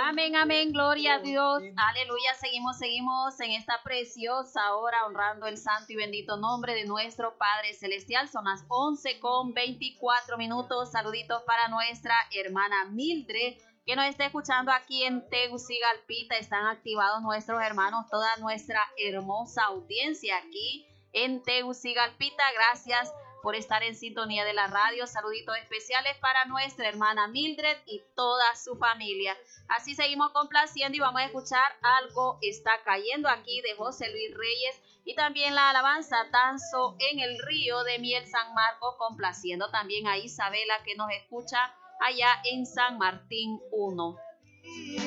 Amén, amén, gloria a Dios, aleluya, seguimos en esta preciosa hora honrando el santo y bendito nombre de nuestro Padre Celestial. Son las 11:24. Saluditos para nuestra hermana Mildred, que nos está escuchando aquí en Tegucigalpita. Están activados nuestros hermanos, toda nuestra hermosa audiencia aquí en Tegucigalpita. Gracias por estar en sintonía de la radio. Saluditos especiales para nuestra hermana Mildred y toda su familia. Así seguimos complaciendo y vamos a escuchar Algo está cayendo aquí de José Luis Reyes, y también la alabanza Danzo en el Río de Miel San Marcos, complaciendo también a Isabela, que nos escucha allá en San Martín 1.